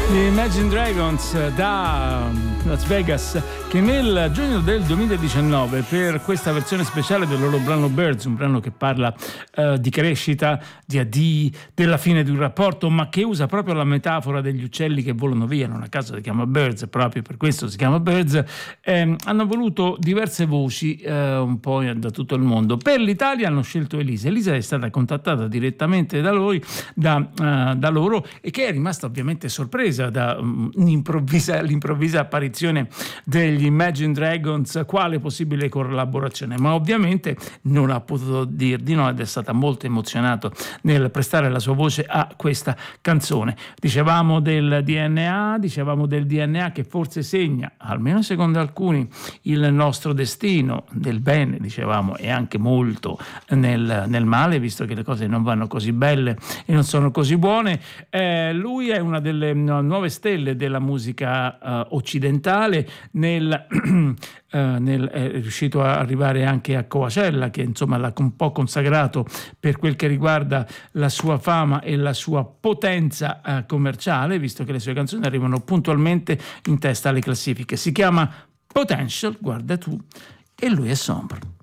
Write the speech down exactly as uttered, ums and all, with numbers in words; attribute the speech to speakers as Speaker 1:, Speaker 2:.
Speaker 1: Gli Imagine Dragons da Las Vegas, che nel giugno del duemiladiciannove, per questa versione speciale del loro brano Birds, un brano che parla uh, di crescita, di addii, della fine di un rapporto, ma che usa proprio la metafora degli uccelli che volano via, non a caso si chiama Birds, proprio per questo si chiama Birds, eh, hanno voluto diverse voci eh, un po' da tutto il mondo. Per l'Italia hanno scelto Elisa. Elisa è stata contattata direttamente da, lui, da, uh, da loro, e che è rimasta ovviamente sorpresa da um, l'improvvisa, l'improvvisa apparizione degli Imagine Dragons, quale possibile collaborazione, ma ovviamente non ha potuto dir di no ed è stata molto emozionato nel prestare la sua voce a questa canzone. Dicevamo del D N A, dicevamo del D N A che forse segna, almeno secondo alcuni, il nostro destino, del bene, dicevamo, e anche molto nel, nel male, visto che le cose non vanno così belle e non sono così buone. Eh, lui è una delle no, nuove stelle della musica uh, occidentale, nel, uh, nel, è riuscito a arrivare anche a Coachella, che insomma l'ha un po' consacrato per quel che riguarda la sua fama e la sua potenza uh, commerciale, visto che le sue canzoni arrivano puntualmente in testa alle classifiche. Si chiama Potential, guarda tu, e lui è Sombre.